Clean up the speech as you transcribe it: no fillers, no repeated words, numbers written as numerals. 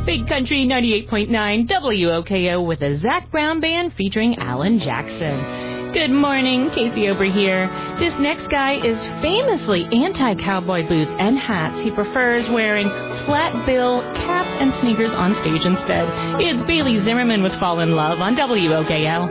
Big Country 98.9 WOKO with a Zac Brown Band featuring Alan Jackson. Good morning, Casey Ober here. This next guy is famously anti-cowboy boots and hats. He prefers wearing flat bill caps and sneakers on stage instead. It's Bailey Zimmerman with Fall in Love on WOKO.